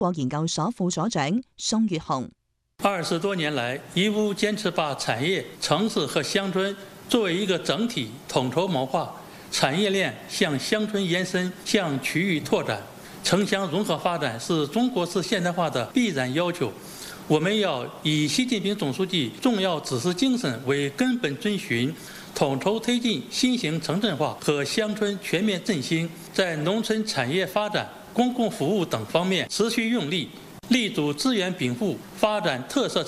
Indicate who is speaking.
Speaker 1: 國研究所副所長宋月紅
Speaker 2: ：20多年來，義烏堅持把產業、城市和鄉村作為一個整體統籌謀劃，產業鏈向鄉村延伸，向區域拓展，城鄉融合發展是中國式現代化的必然要求。我們要以習近平總書記重要指示精神為根本遵循，統籌推進新型城鎮化和鄉村全面振興，在農村產業發展、公共服務等方面持續用力，力主資源稟賦，發展特色